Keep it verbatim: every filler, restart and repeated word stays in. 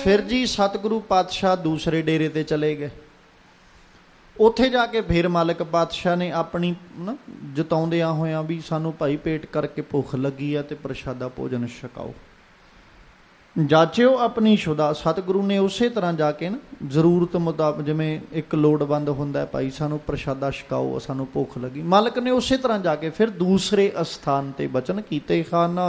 ਫਿਰ ਜੀ ਸਤਿਗੁਰੂ ਪਾਤਸ਼ਾਹ ਦੂਸਰੇ ਡੇਰੇ 'ਤੇ ਚਲੇ ਗਏ। ਉੱਥੇ ਜਾ ਕੇ ਫਿਰ ਮਾਲਕ ਪਾਤਸ਼ਾਹ ਨੇ ਆਪਣੀ ਨਾ ਜਤਾਉਂਦਿਆਂ ਹੋਇਆਂ ਵੀ ਸਾਨੂੰ ਭਾਈ ਪੇਟ ਕਰਕੇ ਭੁੱਖ ਲੱਗੀ ਆ ਅਤੇ ਪ੍ਰਸ਼ਾਦਾ ਭੋਜਨ ਛਕਾਓ। ਜਾਚਿਓ ਆਪਣੀ ਸ਼ੁਦਾ। ਸਤਿਗੁਰੂ ਨੇ ਉਸੇ ਤਰ੍ਹਾਂ ਜਾ ਕੇ ਨਾ ਜ਼ਰੂਰਤ ਮੁਤਾਬਕ, ਜਿਵੇਂ ਇੱਕ ਲੋੜਵੰਦ ਹੁੰਦਾ ਭਾਈ ਸਾਨੂੰ ਪ੍ਰਸ਼ਾਦਾ ਛਕਾਓ, ਸਾਨੂੰ ਭੁੱਖ ਲੱਗੀ, ਮਾਲਕ ਨੇ ਉਸੇ ਤਰ੍ਹਾਂ ਜਾ ਕੇ ਫਿਰ ਦੂਸਰੇ ਅਸਥਾਨ 'ਤੇ ਬਚਨ ਕੀਤੇ। ਖਾਨਾ